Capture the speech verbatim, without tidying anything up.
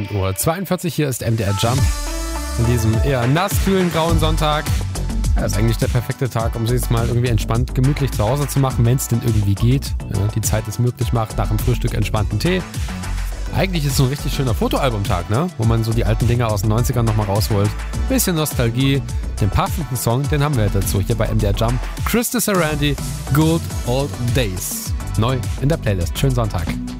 neun Uhr zweiundvierzig. Hier ist M D R Jump. In diesem eher nass, kühlen, grauen Sonntag. Ja, ist eigentlich der perfekte Tag, um sich jetzt mal irgendwie entspannt, gemütlich zu Hause zu machen, wenn es denn irgendwie geht. Ja, die Zeit es möglich macht, nach dem Frühstück entspannten Tee. Eigentlich ist es so ein richtig schöner Fotoalbumtag, ne? Wo man so die alten Dinger aus den neunzigern nochmal rausholt. Bisschen Nostalgie. Den passenden Song, den haben wir dazu hier bei M D R Jump. Krista Sarandon, Good Old Days. Neu in der Playlist. Schönen Sonntag.